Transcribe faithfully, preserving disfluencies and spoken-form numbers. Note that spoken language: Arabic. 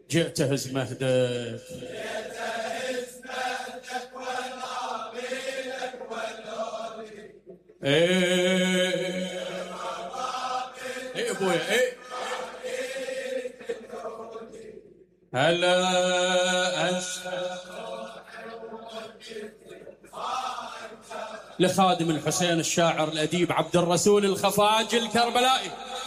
جئت أهز مهدك ايه ايه ابويا ايه هلا أشهد لخادم الحسين الشاعر الأديب عبد الرسول الخفاجي الكربلائي.